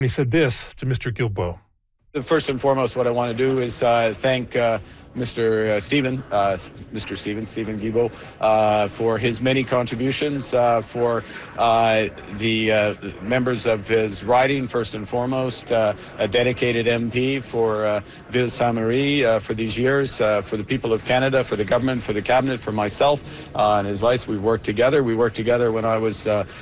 He said this to Mr. Guilbeault. First and foremost, what I want to do is thank Mr. Stephen Guilbeault, for his many contributions, for the members of his riding, first and foremost, a dedicated MP for Ville Sainte-Marie for these years, for the people of Canada, for the government, for the cabinet, for myself and his vice. We've worked together. We worked together when I was